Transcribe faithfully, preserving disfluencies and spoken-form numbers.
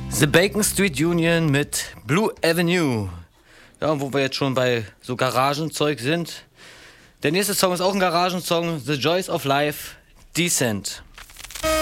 The Bacon Street Union mit Blue Avenue. Ja, und wo wir jetzt schon bei so Garagenzeug sind. Der nächste Song ist auch ein Garagensong. The Joys of Life, Decent.